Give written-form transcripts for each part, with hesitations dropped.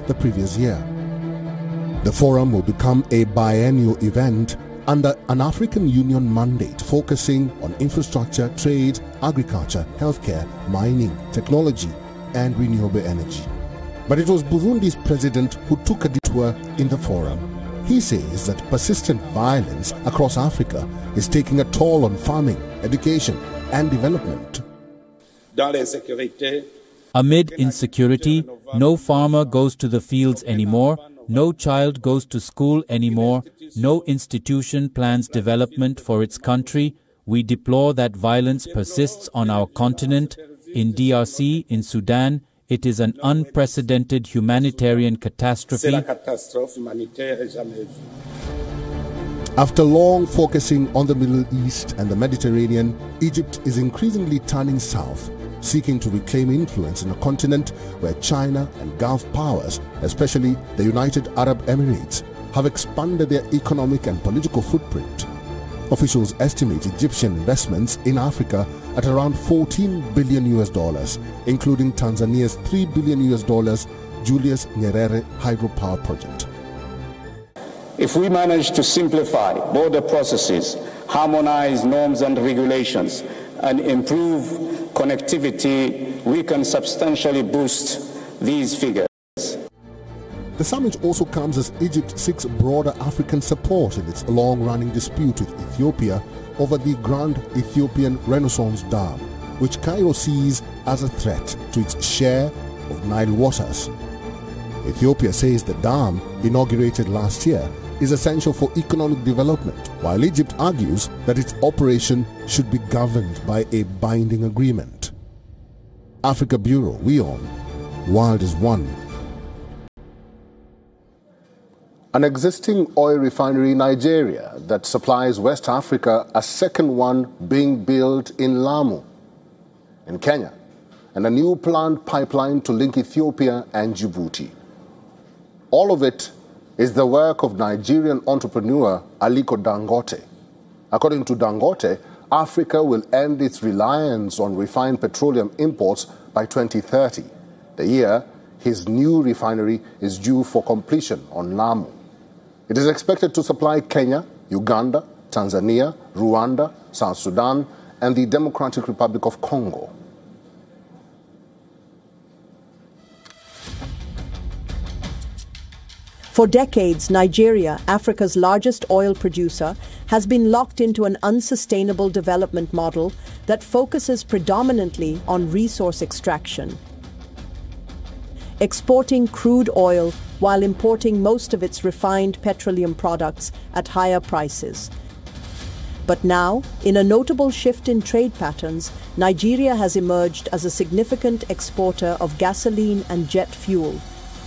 the previous year. The forum will become a biennial event under an African Union mandate focusing on infrastructure, trade, agriculture, healthcare, mining, technology, and renewable energy. But it was Burundi's president who took a detour in the forum. He says that persistent violence across Africa is taking a toll on farming, education, and development. Amid insecurity, no farmer goes to the fields anymore, no child goes to school anymore, no institution plans development for its country. We deplore that violence persists on our continent. In DRC, in Sudan, it is an unprecedented humanitarian catastrophe. After long focusing on the Middle East and the Mediterranean, Egypt is increasingly turning south, seeking to reclaim influence in a continent where China and Gulf powers, especially the United Arab Emirates, have expanded their economic and political footprint. Officials estimate Egyptian investments in Africa at around $14 billion, including Tanzania's $3 billion Julius Nyerere hydropower project. If we manage to simplify border processes, harmonize norms and regulations, and improve connectivity, we can substantially boost these figures. The summit also comes as Egypt seeks broader African support in its long-running dispute with Ethiopia over the Grand Ethiopian Renaissance Dam, which Cairo sees as a threat to its share of Nile waters. Ethiopia says the dam, inaugurated last year, is essential for economic development, while Egypt argues that its operation should be governed by a binding agreement. Africa Bureau, WION, World is One. An existing oil refinery in Nigeria that supplies West Africa, a second one being built in Lamu, in Kenya, and a new planned pipeline to link Ethiopia and Djibouti. All of it is the work of Nigerian entrepreneur Aliko Dangote. According to Dangote, Africa will end its reliance on refined petroleum imports by 2030, the year his new refinery is due for completion on Lamu. It is expected to supply Kenya, Uganda, Tanzania, Rwanda, South Sudan, and the Democratic Republic of Congo. For decades, Nigeria, Africa's largest oil producer, has been locked into an unsustainable development model that focuses predominantly on resource extraction, exporting crude oil while importing most of its refined petroleum products at higher prices. But now, in a notable shift in trade patterns, Nigeria has emerged as a significant exporter of gasoline and jet fuel,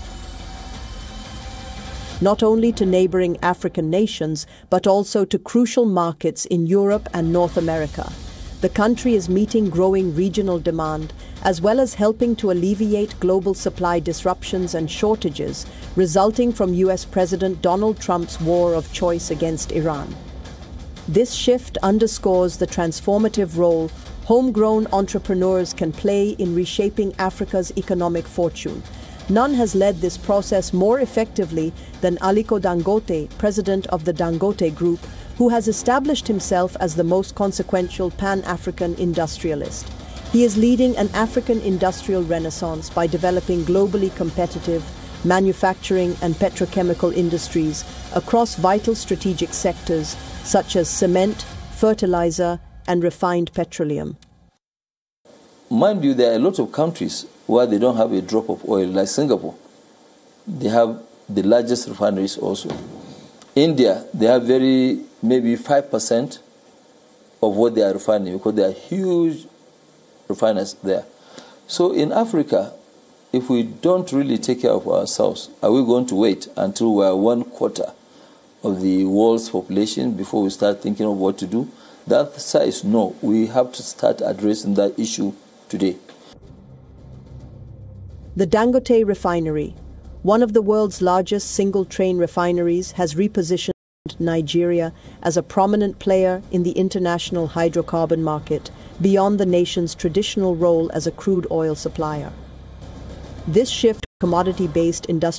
not only to neighboring African nations, but also to crucial markets in Europe and North America. The country is meeting growing regional demand, as well as helping to alleviate global supply disruptions and shortages resulting from US President Donald Trump's war of choice against Iran. This shift underscores the transformative role homegrown entrepreneurs can play in reshaping Africa's economic fortune. None has led this process more effectively than Aliko Dangote, president of the Dangote Group, who has established himself as the most consequential Pan-African industrialist. He is leading an African industrial renaissance by developing globally competitive manufacturing and petrochemical industries across vital strategic sectors such as cement, fertilizer, and refined petroleum. Mind you, there are a lot of countries where they don't have a drop of oil, like Singapore. They have the largest refineries also. India, they have maybe 5% of what they are refining, because they are huge refiners there. So in Africa, if we don't really take care of ourselves, are we going to wait until we are 1/4 of the world's population before we start thinking of what to do? That size, no. We have to start addressing that issue today. The Dangote refinery, one of the world's largest single-train refineries, has repositioned Nigeria as a prominent player in the international hydrocarbon market beyond the nation's traditional role as a crude oil supplier. This shift to commodity-based industrial